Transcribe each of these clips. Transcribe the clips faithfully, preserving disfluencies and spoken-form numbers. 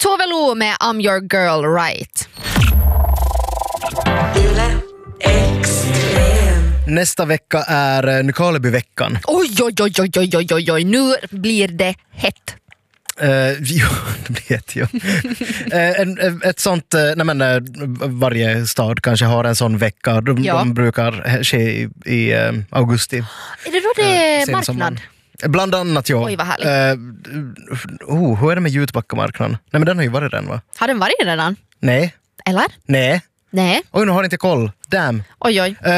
Tove Lo med I'm your girl right. Nästa vecka är Nykarleby-veckan. Oj, oj, oj, oj, oj, oj, oj, oj. Nu blir det hett. Uh, jo, det blir hett, jo. uh, en, ett sånt, uh, nej men, uh, varje stad kanske har en sån vecka. De, Ja. de brukar ske i, i uh, augusti. Är det då det är Uh, marknad? Bland annat, ja. Oj, vad härligt. Uh, oh, hur är det med Jutbackamarknaden? Nej, men den har ju varit den, va? Har den varit redan? Nej. Eller? Nej. Nej. Oj, nu har jag inte koll. Damn. Oj, oj. Uh,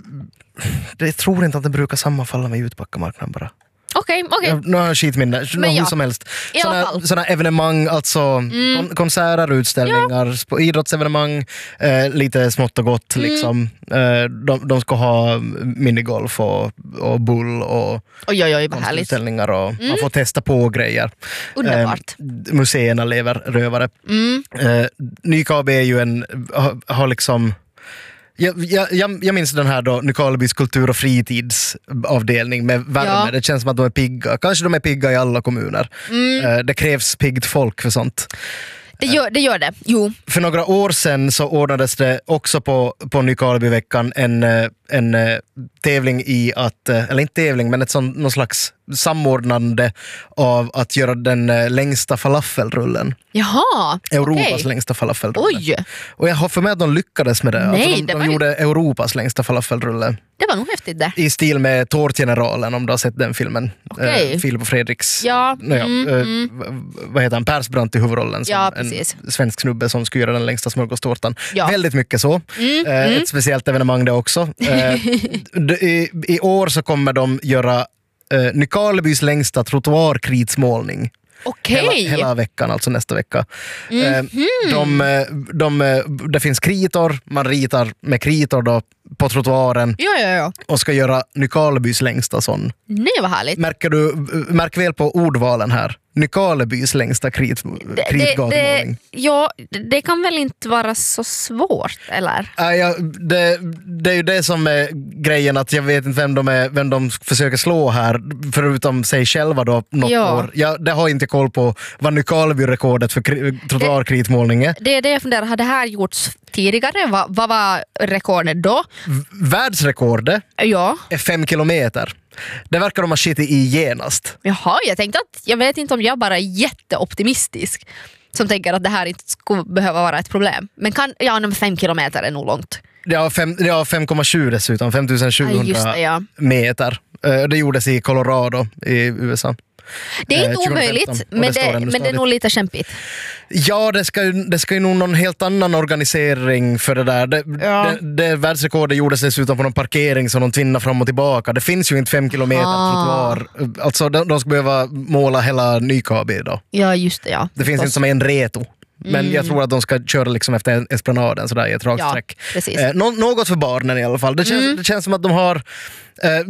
jag tror inte att det brukar sammanfalla med Jutbackamarknaden bara. Okej, okej. Jag, nu har jag skitminne. Men ja, hur som helst. i alla Såna, fall. såna evenemang, alltså Mm. kon- konserter, utställningar, sp- idrottsevenemang, eh, lite smått och gott Mm. liksom. Eh, de, de ska ha minigolf och, och bull och Oj, oj, oj, vad härligt. utställningar och man får testa på grejer. Underbart. Eh, museerna lever rövare. Mm. Eh, Nykarleby är ju en, har, har liksom Jag, jag, jag, jag minns den här då, Nykarlebys kultur- och fritidsavdelning med värme. Ja. Det känns som att de är pigga. Kanske de är pigga i alla kommuner. Mm. Eh, Det krävs piggt folk för sånt. Det gör, det gör det, jo. För några år sedan så ordnades det också på, på Nykarlebyveckan en, eh, en eh, tävling i att, eh, eller inte tävling, men ett sån, någon slags samordnande av att göra den eh, längsta falafelrullen. Jaha, Europas okej. längsta falafelrulle. Oj, Och jag har för mig att de lyckades med det. Nej, alltså de det var de ju- gjorde Europas längsta falafelrulle. det var nog häftigt det. I stil med Tårtgeneralen, om du har sett den filmen. Okej. Eh, Filip och Fredriks. Ja, Naja, mm, eh, mm. v- vad heter han? Persbrandt i huvudrollen som Ja, en precis. svensk snubbe som skulle göra den längsta smörgåstårtan. Ja. Väldigt mycket så. Mm, Eh, mm. Ett speciellt evenemang det också. Eh, d- i, I år så kommer de göra eh, Nykarlebys längsta trottoarkritsmålning. Okej. Hela, hela veckan, alltså nästa vecka. Mhm. Eh, de, eh, de, eh, det finns kritor, man ritar med kritor då på trottoaren Ja, ja, ja. och ska göra Nykarlebys längsta sån. Nej, vad härligt. Märker du, märk väl på ordvalen här. Nykarlebys längsta krit, kritgatmålning. Ja, det kan väl inte vara så svårt, eller? Äh, ja, det, det är ju det som är grejen, att jag vet inte vem de, är, vem de försöker slå här, förutom sig själva då, något Ja. år. Jag det har inte koll på vad Nykarleby-rekordet för kri- trottoarkritmålning är. Det är det jag funderar, har det här gjorts tidigare? Va, vad var rekordet då? V- Världsrekordet Ja, är fem kilometer. Det verkar de ha skitit i genast. jaha, jag tänkte att, jag vet inte om jag bara är jätteoptimistisk som tänker att det här inte skulle behöva vara ett problem. Men kan, ja, men fem kilometer är nog långt. Ja, fem, ja fem komma sju dessutom, fem tusen Ja, sjuhundra just det, ja. meter. Eh, Det gjordes i Colorado i U S A. Det är Eh, inte omöjligt, tjugohundrafemton, och men det står det, ännu men det är stadigt. nog lite kämpigt. Ja, det ska, ju, det ska ju nog någon helt annan organisering för det där. Det, Ja. det, det världsrekordet gjordes dessutom på någon parkering som de tvinnar fram och tillbaka. Det finns ju inte fem kilometer Ah. trottoar. Alltså de, de ska behöva måla hela Nykarleby då. Ja, just det, ja. Det finns inte som en reto. Men jag tror att de ska köra liksom efter esplanaden sådär i ett rakt Ja, streck. precis. Eh, nå- något för barnen i alla fall. Det känns, det känns som att de har... Eh,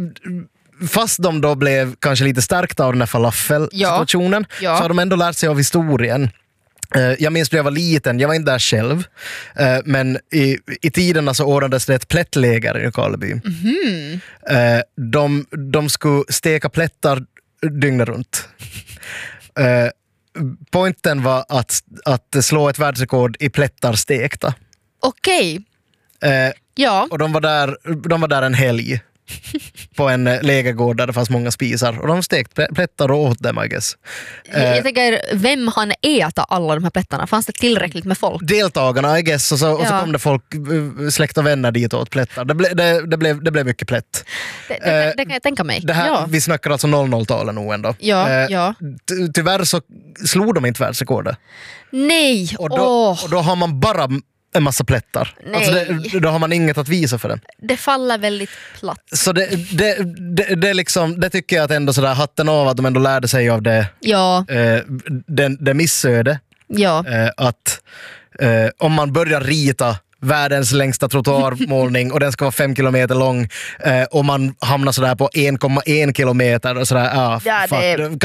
fast de då blev kanske lite stärkta av den här falafel-situationen, Ja. så har de ändå lärt sig av historien. Eh, Jag minns när jag var liten, jag var inte där själv, eh, men i, i tiderna så ordnades det ett plättläger i Nykarleby. Eh, de, de skulle steka plättar dygnet runt. Eh, Pointen var att, att slå ett världsrekord i plättar stekta. Okej, Eh, ja. och de var, där, de var där en helg på en eh, lägergård där det fanns många spisar. Och de stekt plä- plättar och åt dem, I guess. Eh, Jag tänker, vem han äta alla de här plättarna? Fanns det tillräckligt med folk? deltagarna, I guess. Och så, och så Ja. kom det folk, eh, släkt och vänner dit och åt plättar. Det, ble, det, det, blev, det blev mycket plätt. Det, det, Eh, det kan jag tänka mig. Det här, ja. Vi snackar alltså noll noll-talet nog ändå. Ja, Eh, ja. ty- Tyvärr så slog de inte världsrekordet. Nej! Och då, Åh, och då har man bara en massa plättar. Alltså Nej. det, då har man inget att visa för den. det faller väldigt platt. Så det, det, det, det, liksom, det tycker jag att ändå sådär, hatten av att de ändå lärde sig av det, Ja, eh, det, det missöde. ja. Eh, att eh, om man börjar rita världens längsta trottoarmålning och den ska vara fem kilometer lång eh, och man hamnar sådär på en komma en kilometer och sådär, ah, Ja, det fuck, är-